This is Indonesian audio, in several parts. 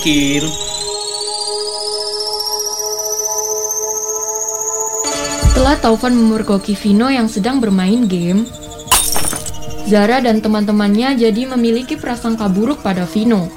Kill. Setelah Taufan memergoki Vino yang sedang bermain game, Zara dan teman-temannya jadi memiliki prasangka buruk pada Vino.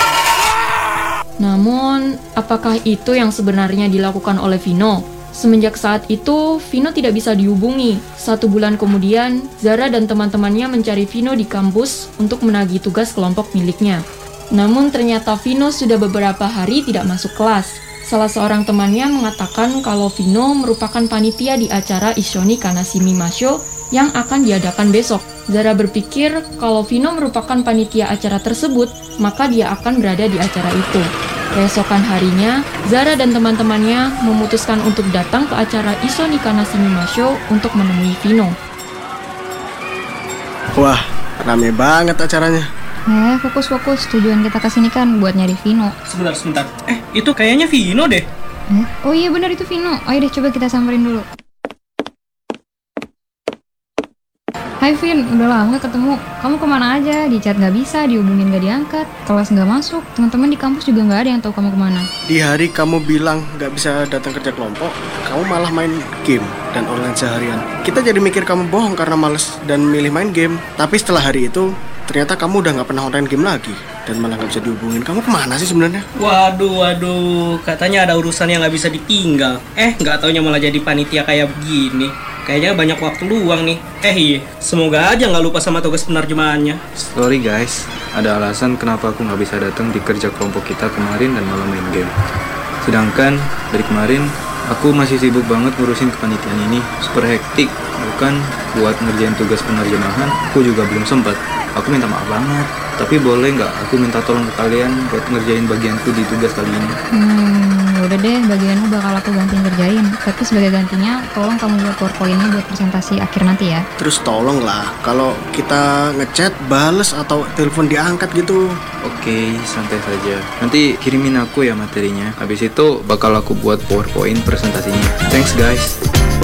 Namun, apakah itu yang sebenarnya dilakukan oleh Vino? Semenjak saat itu, Vino tidak bisa dihubungi. 1 bulan kemudian, Zara dan teman-temannya mencari Vino di kampus untuk menagih tugas kelompok miliknya. Namun ternyata Vino sudah beberapa hari tidak masuk kelas. Salah seorang temannya mengatakan kalau Vino merupakan panitia di acara Ishoni Kanashimi Masho yang akan diadakan besok. Zara berpikir kalau Vino merupakan panitia acara tersebut, maka dia akan berada di acara itu. Keesokan harinya, Zara dan teman-temannya memutuskan untuk datang ke acara Ishoni Kanashimi Masho untuk menemui Vino. Wah, rame banget acaranya. Fokus. Tujuan kita kesini kan buat nyari Vino. Sebentar. Itu kayaknya Vino deh. Oh iya benar itu Vino. Ayo deh coba kita samperin dulu. Hai Vin, udah lama gak ketemu. Kamu kemana aja? Di chat gak bisa, dihubungin gak diangkat, kelas gak masuk, teman-teman di kampus juga gak ada yang tahu kamu kemana. Di hari kamu bilang gak bisa datang kerja kelompok, kamu malah main game dan online seharian. Kita jadi mikir kamu bohong karena males dan milih main game. Tapi setelah hari itu, ternyata kamu udah gak pernah online game lagi dan malah gak bisa dihubungin. Kamu kemana sih sebenarnya? Waduh, katanya ada urusan yang gak bisa ditinggal. Gak taunya malah jadi panitia kayak begini. Kayaknya banyak waktu luang nih. Iya, semoga aja gak lupa sama tugas penerjemahannya. Sorry guys, ada alasan kenapa aku gak bisa datang di kerja kelompok kita kemarin dan malah main game. Sedangkan dari kemarin aku masih sibuk banget ngurusin kepanitiaan ini. Super hektik, bukan buat ngerjain tugas penerjemahan, aku juga belum sempat. Aku minta maaf banget, tapi boleh nggak aku minta tolong ke kalian buat ngerjain bagianku di tugas kali ini? Udah deh, bagianmu bakal aku ganti ngerjain. Tapi sebagai gantinya, tolong kamu buat PowerPoint-nya buat presentasi akhir nanti ya. Terus tolong lah, kalau kita ngechat, bales atau telepon diangkat gitu. Oke, santai saja. Nanti kirimin aku ya materinya. Habis itu bakal aku buat PowerPoint presentasinya. Thanks guys.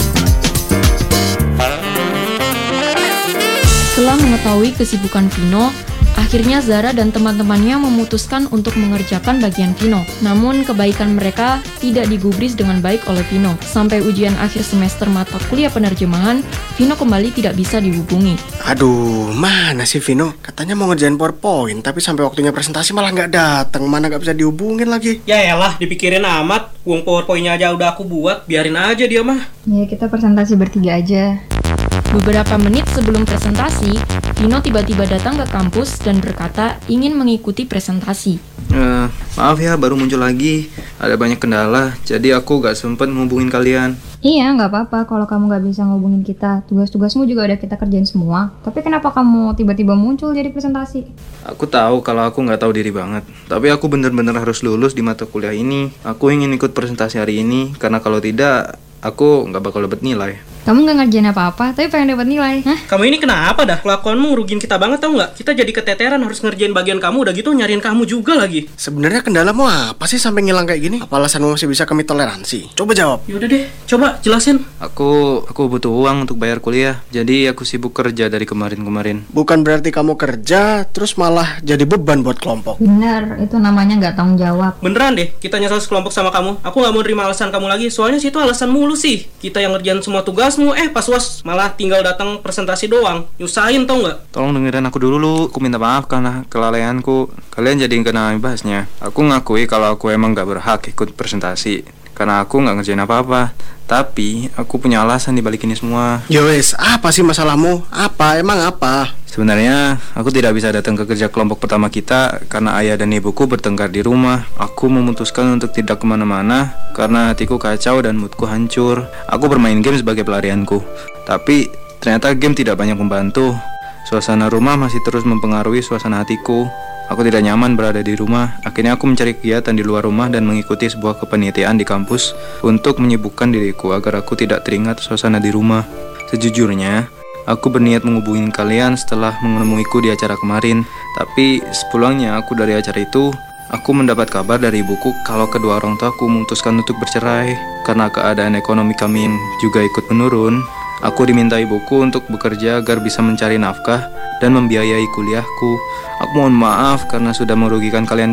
Setelah mengetahui kesibukan Vino, akhirnya Zara dan teman-temannya memutuskan untuk mengerjakan bagian Vino. Namun kebaikan mereka tidak digubris dengan baik oleh Vino. Sampai ujian akhir semester mata kuliah penerjemahan, Vino kembali tidak bisa dihubungi. Aduh, mana sih Vino? Katanya mau ngerjain PowerPoint, tapi sampai waktunya presentasi malah nggak datang. Mana nggak bisa dihubungin lagi. Ya elah, dipikirin amat. Uang PowerPoint-nya aja udah aku buat, biarin aja dia mah. Ya kita presentasi bertiga aja. Beberapa menit sebelum presentasi, Vino tiba-tiba datang ke kampus dan berkata ingin mengikuti presentasi. Maaf ya, baru muncul lagi. Ada banyak kendala, jadi aku gak sempet ngubungin kalian. Iya, nggak apa-apa kalau kamu nggak bisa ngubungin kita. Tugas-tugasmu juga udah kita kerjain semua. Tapi kenapa kamu tiba-tiba muncul jadi presentasi? Aku tahu kalau aku nggak tahu diri banget. Tapi aku bener-bener harus lulus di mata kuliah ini. Aku ingin ikut presentasi hari ini, karena kalau tidak, aku nggak bakal dapet nilai. Kamu nggak ngerjain apa-apa, tapi pengen dapat nilai. Hah? Kamu ini kenapa dah? Kelakuanmu ngerugiin kita banget tau nggak? Kita jadi keteteran harus ngerjain bagian kamu, udah gitu nyariin kamu juga lagi. Sebenarnya kendalamu apa sih sampai ngilang kayak gini? Apa alasanmu masih bisa kami toleransi? Coba jawab. Yaudah deh, coba jelasin. Aku butuh uang untuk bayar kuliah, jadi aku sibuk kerja dari kemarin-kemarin. Bukan berarti kamu kerja, terus malah jadi beban buat kelompok. Benar, itu namanya nggak tanggung jawab. Beneran deh, kita nyesel sekelompok sama kamu. Aku nggak mau nerima alasan kamu lagi, soalnya situ alasan mulu sih. Kita yang ngerjain semua tugasmu, pas was malah tinggal datang presentasi doang. Nyusahin tau nggak? Tolong dengerin aku dulu, aku minta maaf karena kelalaianku. Kalian jadi kena bahasnya. Aku ngakui kalau aku emang gak berhak ikut presentasi, karena aku gak ngerjain apa-apa. Tapi aku punya alasan di balik ini semua. Yowes, apa sih masalahmu? Emang apa? Sebenarnya aku tidak bisa datang ke kerja kelompok pertama kita karena ayah dan ibuku bertengkar di rumah. Aku memutuskan untuk tidak kemana-mana karena hatiku kacau dan moodku hancur. Aku bermain game sebagai pelarianku, tapi ternyata game tidak banyak membantu. Suasana rumah masih terus mempengaruhi suasana hatiku. Aku tidak nyaman berada di rumah. Akhirnya aku mencari kegiatan di luar rumah dan mengikuti sebuah kepanitiaan di kampus untuk menyibukkan diriku agar aku tidak teringat suasana di rumah. Sejujurnya, aku berniat menghubungi kalian setelah menemuiku di acara kemarin. Tapi sepulangnya aku dari acara itu, aku mendapat kabar dari ibuku kalau kedua orang tuaku memutuskan untuk bercerai. Karena keadaan ekonomi kami yang juga ikut menurun, aku diminta ibuku untuk bekerja agar bisa mencari nafkah dan membiayai kuliahku. Aku mohon maaf karena sudah merugikan kalian